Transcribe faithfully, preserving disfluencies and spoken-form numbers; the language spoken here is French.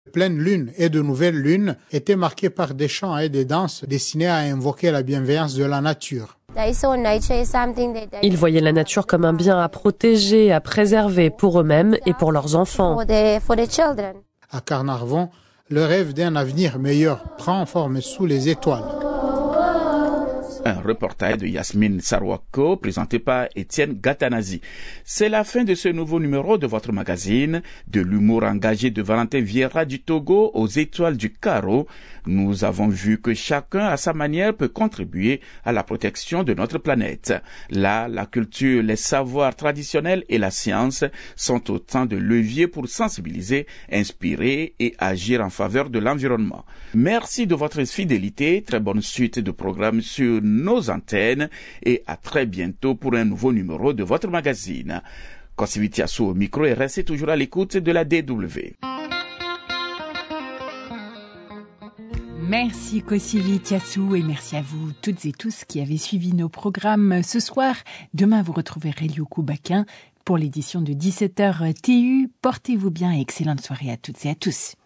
Pleine lune et de nouvelle lune étaient marquées par des chants et des danses destinés à invoquer la bienveillance de la nature. Ils voyaient la nature comme un bien à protéger, à préserver pour eux-mêmes et pour leurs enfants. À Carnarvon, le rêve d'un avenir meilleur prend forme sous les étoiles. Un reportage de Yasmine Sarwako présenté par Étienne Gatanazi. C'est la fin de ce nouveau numéro de votre magazine, de l'humour engagé de Valentin Vieira du Togo aux étoiles du carreau. Nous avons vu que chacun à sa manière peut contribuer à la protection de notre planète. Là, la culture, les savoirs traditionnels et la science sont autant de leviers pour sensibiliser, inspirer et agir en faveur de l'environnement. Merci de votre fidélité, très bonne suite de programmes sur nos antennes et à très bientôt pour un nouveau numéro de votre magazine. Kosivitiasu au micro et restez toujours à l'écoute de la D W. Merci Kosivitiasu et merci à vous toutes et tous qui avez suivi nos programmes ce soir. Demain, vous retrouverez Réliokou Baquin pour l'édition de dix-sept heures T U. Portez-vous bien et excellente soirée à toutes et à tous.